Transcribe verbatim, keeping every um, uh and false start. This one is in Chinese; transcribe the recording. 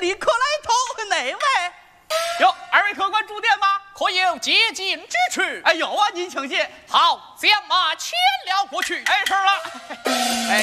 立刻来投哪位？ 哟，二位客官住店吗？ 可有接近之处？ 哎，有啊，您请进。 好，将马牵了过去。 哎，是了。哎。